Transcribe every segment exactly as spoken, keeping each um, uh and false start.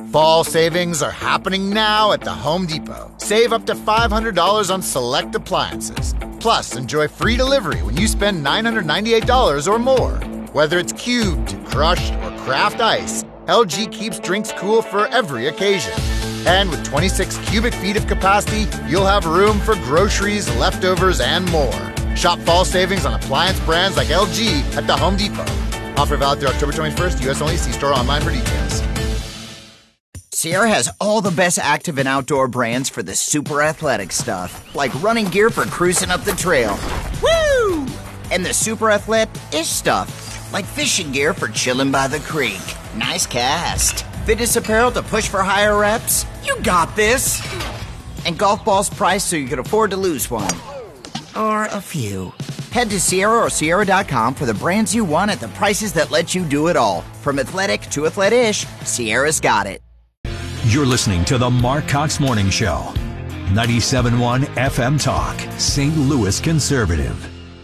Fall savings are happening now at the Home Depot. Save up to five hundred dollars on select appliances. Plus, enjoy free delivery when you spend nine hundred ninety-eight dollars or more. Whether it's cubed, crushed, or craft ice, L G keeps drinks cool for every occasion. And with twenty-six cubic feet of capacity, you'll have room for groceries, leftovers, and more. Shop fall savings on appliance brands like L G at the Home Depot. Offer valid through October twenty-first. U S only. See store online for details. Sierra has all the best active and outdoor brands for the super athletic stuff, like running gear for cruising up the trail. Woo! And the super athletic-ish stuff, like fishing gear for chilling by the creek. Nice cast. Fitness apparel to push for higher reps. You got this. And golf balls priced so you can afford to lose one. Or a few. Head to Sierra or Sierra dot com for the brands you want at the prices that let you do it all. From athletic to athletic-ish, Sierra's got it. You're listening to the Mark Cox Morning Show. ninety-seven point one F M Talk, Saint Louis Conservative.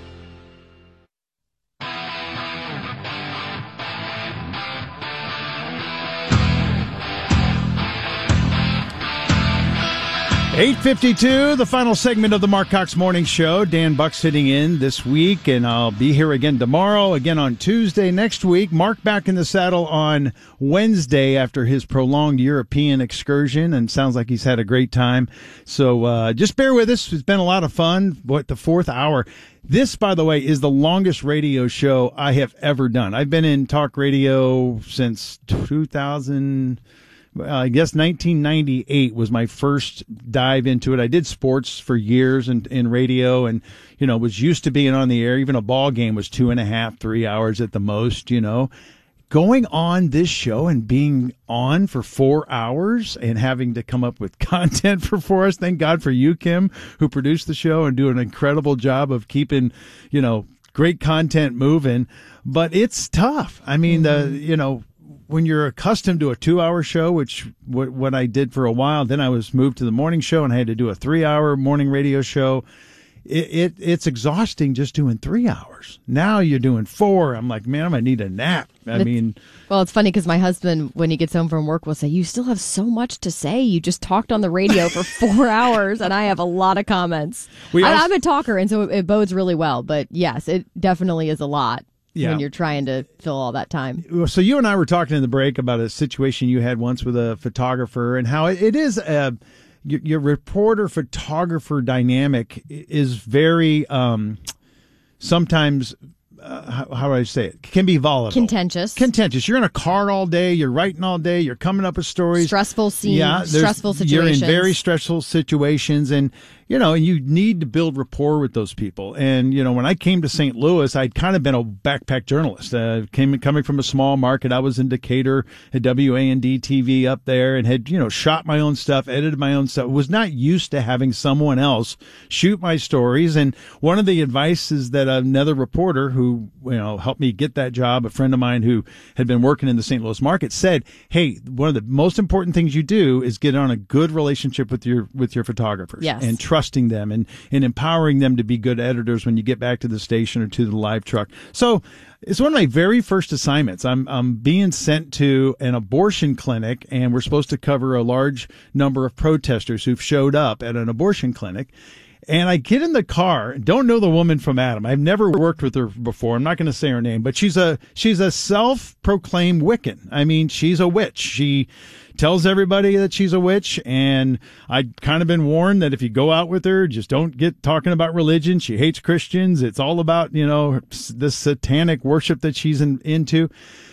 eight fifty-two, the final segment of the Mark Cox Morning Show. Dan Buck sitting in this week, and I'll be here again tomorrow, again on Tuesday next week. Mark back in the saddle on Wednesday after his prolonged European excursion, and sounds like he's had a great time. So uh, just bear with us. It's been a lot of fun. What, the fourth hour. This, by the way, is the longest radio show I have ever done. I've been in talk radio since two thousand. Uh, I guess nineteen ninety-eight was my first dive into it. I did sports for years in, in radio, and, you know, was used to being on the air. Even a ball game was two and a half, three hours at the most, you know. Going on this show and being on for four hours and having to come up with content for four hours. Thank God for you, Kim, who produced the show and do an incredible job of keeping, you know, great content moving. But it's tough. I mean, mm-hmm. the, you know, when you're accustomed to a two-hour show, which what, what I did for a while, then I was moved to the morning show and I had to do a three-hour morning radio show. It, it it's exhausting just doing three hours. Now you're doing four. I'm like, man, I might need a nap. I it's, mean, well, it's funny because my husband, when he gets home from work, will say, "You still have so much to say. You just talked on the radio for four hours," and I have a lot of comments. I, also, I'm a talker, and so it, it bodes really well. But yes, it definitely is a lot. Yeah. When you're trying to fill all that time. So you and I were talking in the break about a situation you had once with a photographer and how it is a, your, your reporter-photographer dynamic is very um, sometimes, uh, how, how do I say it, can be volatile. Contentious. Contentious. You're in a car all day. You're writing all day. You're coming up with stories. Stressful scenes. Yeah, stressful situations. You're in very stressful situations, and you know, and you need to build rapport with those people. And, you know, when I came to Saint Louis, I'd kind of been a backpack journalist. Uh, came coming from a small market. I was in Decatur at W A N D T V up there and had, you know, shot my own stuff, edited my own stuff. Was not used to having someone else shoot my stories. And one of the advices that another reporter who, you know, helped me get that job, a friend of mine who had been working in the Saint Louis market, said, hey, one of the most important things you do is get on a good relationship with your, with your photographers. Yes. And trusting them and, and empowering them to be good editors when you get back to the station or to the live truck. So it's one of my very first assignments. I'm, I'm being sent to an abortion clinic, and we're supposed to cover a large number of protesters who've showed up at an abortion clinic. And I get in the car, don't know the woman from Adam. I've never worked with her before. I'm not going to say her name, but she's a, she's a self-proclaimed Wiccan. I mean, she's a witch. She tells everybody that she's a witch, and I'd kind of been warned that if you go out with her, just don't get talking about religion. She hates Christians. It's all about, you know, the satanic worship that she's in, into.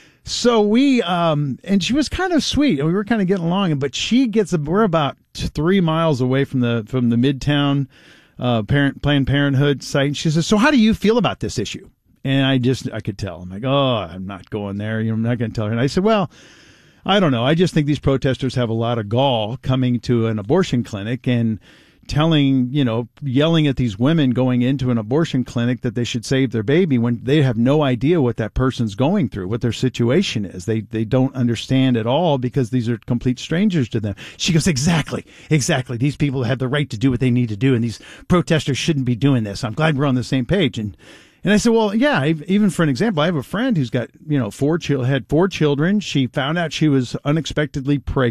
So we, um, and she was kind of sweet, and we were kind of getting along, but she gets, we're about three miles away from the, from the Midtown, uh, parent, Planned Parenthood site. And she says, so how do you feel about this issue? And I just, I could tell. I'm like, oh, I'm not going there. You know, I'm not going to tell her. And I said, well, I don't know. I just think these protesters have a lot of gall coming to an abortion clinic and telling, you know, yelling at these women going into an abortion clinic that they should save their baby when they have no idea what that person's going through, what their situation is. They they don't understand at all because these are complete strangers to them. She goes, exactly, exactly. These people have the right to do what they need to do, and these protesters shouldn't be doing this. I'm glad we're on the same page. And And I said, well, yeah, even for an example, I have a friend who's got, you know, four chil- had four children. She found out she was unexpectedly pregnant.